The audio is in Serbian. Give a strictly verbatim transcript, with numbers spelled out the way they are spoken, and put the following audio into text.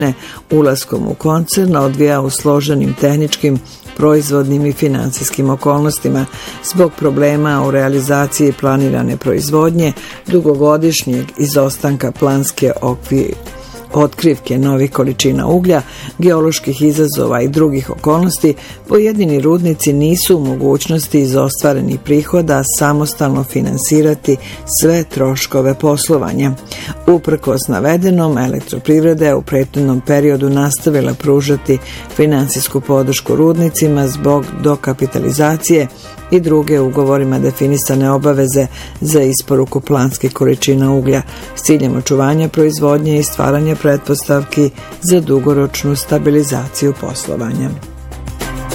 ulaskom u koncern odvija u složenim tehničkim, proizvodnim i financijskim okolnostima zbog problema u realizaciji planirane proizvodnje, dugogodišnjeg izostanka planske okvire, otkrivke novih količina uglja, geoloških izazova i drugih okolnosti, pojedini rudnici nisu u mogućnosti iz ostvarenih prihoda samostalno finansirati sve troškove poslovanja. Uprkos navedenom, Elektroprivreda je u prethodnom periodu nastavila pružati finansijsku podršku rudnicima zbog dokapitalizacije i druge ugovorima definisane obaveze za isporuku planskih količina uglja s ciljem očuvanja proizvodnje i stvaranja pretpostavki za dugoročnu stabilizaciju poslovanja.